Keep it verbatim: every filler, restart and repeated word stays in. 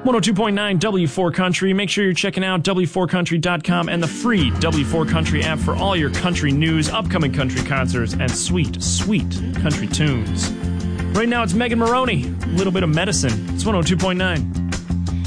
one oh two point nine W four Country. Make sure you're checking out W four country dot com and the free W four Country app for all your country news, upcoming country concerts, and sweet, sweet country tunes. Right now it's Megan Maroney, a little bit of medicine. It's one oh two point nine.